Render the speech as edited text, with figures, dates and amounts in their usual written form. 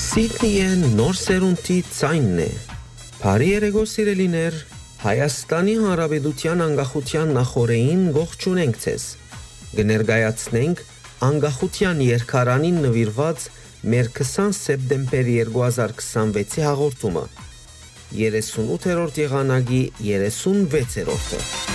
Սիդնիը նոր սերունդի ցայնն է։ Բարի երեկո սիրելիներ, Հայաստանի Հանրապետության անկախության նախօրեին ողջունենք ձեզ։ Կներկայացնենք անկախության երկարանին նվիրված մեր 20 սեպտեմբեր 2026-ի հաղորդումը։ 38-րդ եղանակի 36-րդը։